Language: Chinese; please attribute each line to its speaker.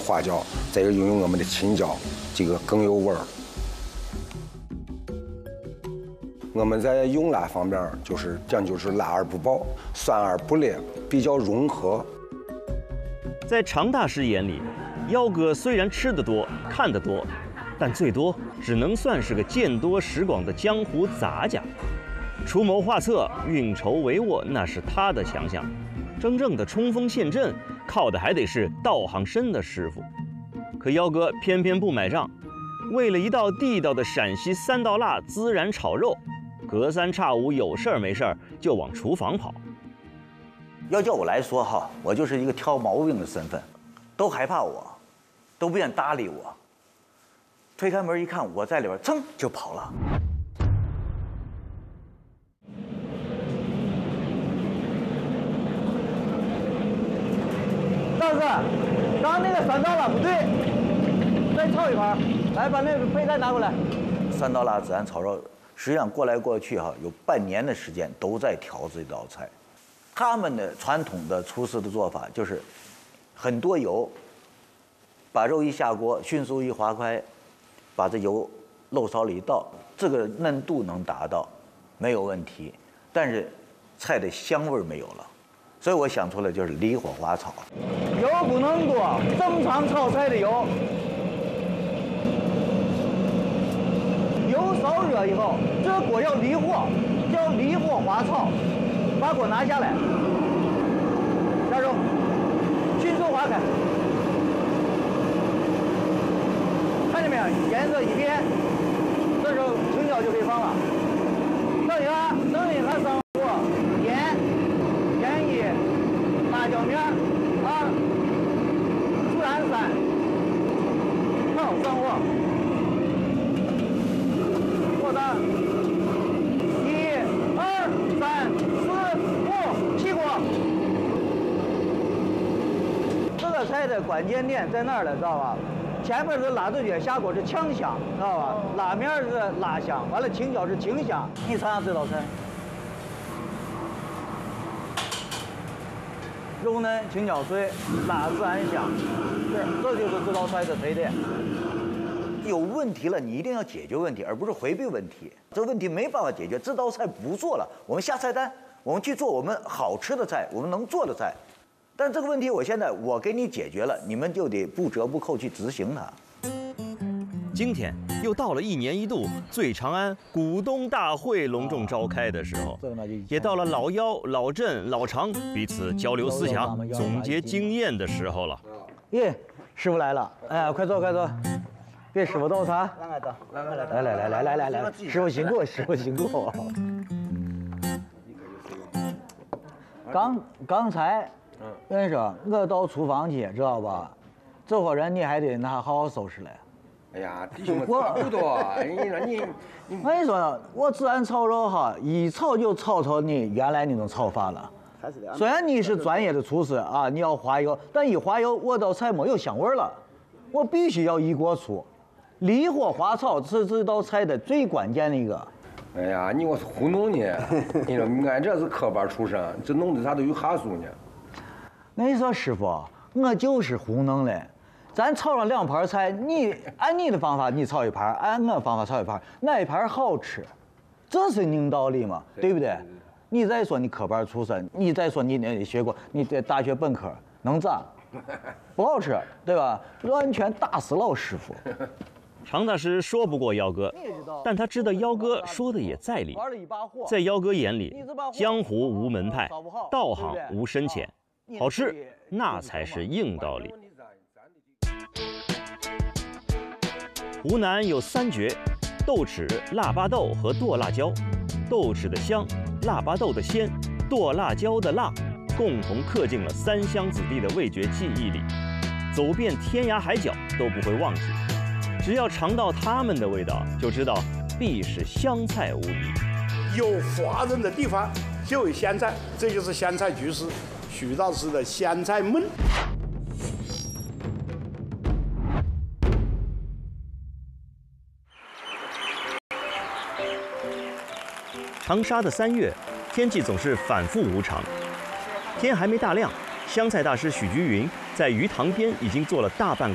Speaker 1: 花椒，再用我们的青椒，这个更有味儿。我们在用辣方面就是讲究是辣而不爆，酸而不烈，比较融合。
Speaker 2: 在常大师眼里，幺哥虽然吃得多、看得多，但最多只能算是个见多识广的江湖杂家。出谋划策、运筹帷幄，那是他的强项。真正的冲锋陷阵，靠的还得是道行深的师傅。可幺哥偏偏不买账，为了一道地道的陕西3道辣孜然炒肉，隔三差五有事儿没事儿就往厨房跑。
Speaker 3: 要叫我来说哈，我就是一个挑毛病的身份，都害怕我，都不愿搭理我。推开门一看，我在里边，噌就跑了。
Speaker 4: 大师，刚刚那个3道辣不对，再炒一盘，来把那个配菜拿过来。
Speaker 3: 3道辣孜然炒肉，实际上过来过去哈，有半年的时间都在调这道菜。他们的传统的厨师的做法就是很多油，把肉一下锅，迅速一划开，把这油漏勺里一倒，这个嫩度能达到，没有问题。但是菜的香味没有了，所以我想出来就是离火花炒。
Speaker 4: 油不能多，正常炒菜的油。油烧热以后，这锅要离火，叫离火花炒。把锅拿下来，下肉，迅速划开，看见没有？颜色一变，这时候青椒就可以放了。等一下，等一下上火，盐1，辣椒面2，孜然3，好，上火，火大。1、2、3、4、5，起锅。这个菜的关键点在哪儿了，知道吧？前面是辣子蒟，下锅是炝香，知道吧？辣面是辣香，完了青椒是清香。你尝尝这道菜，肉嫩，青椒脆，辣孜然香，这就是这道菜的特点。
Speaker 3: 有问题了，你一定要解决问题，而不是回避问题。这个问题没办法解决，这道菜不做了，我们下菜单，我们去做我们好吃的菜，我们能做的菜。但这个问题我给你解决了，你们就得不折不扣去执行它。
Speaker 2: 今天又到了1年1度最长安股东大会隆重召开的时候，也到了老幺、老郑、老常彼此交流思想、总结经验的时候了。
Speaker 4: 耶，师傅来了！哎，快坐，快坐。给师傅倒茶。来，师傅辛苦，师傅辛苦。刚才，跟你说，我到厨房去，知道吧？这伙人你还得好好收拾来。
Speaker 1: 哎呀，弟兄们差不多。
Speaker 4: 我跟你说，我孜然炒肉哈，一炒就炒成你原来那种炒法了。虽然你是专业的厨师啊，你要滑油，但一滑油，我道菜没有香味了。我必须要一锅出。离火花炒是这道菜的最关键的一个。
Speaker 1: 哎呀，你我是糊弄你！你说俺这是科班出身，这弄的啥都有哈数呢。
Speaker 4: 我跟你说，师傅，我就是糊弄嘞。咱炒了2盘菜，你按你的方法你炒一盘，按我的方法炒一盘，哪一盘好吃？这是硬道理嘛，对不对？你再说你科班出身，你再说你那学过，你这大学本科能咋？不好吃，对吧？完全打死老师傅。
Speaker 2: 常大师说不过幺哥，但他知道幺哥说的也在理。在幺哥眼里，江湖无门派，道行无深浅，好吃那才是硬道理。湖南有3绝：豆豉、腊八豆和剁辣椒。豆豉的香，腊八豆的鲜，剁辣椒的辣，共同刻进了3湘子弟的味觉记忆里，走遍天涯海角都不会忘记。只要尝到他们的味道，就知道必是湘菜无疑。
Speaker 5: 有华人的地方就有湘菜，这就是湘菜局师徐老师的湘菜梦。
Speaker 2: 长沙的3月，天气总是反复无常。天还没大亮，湘菜大师许菊云在鱼塘边已经做了大半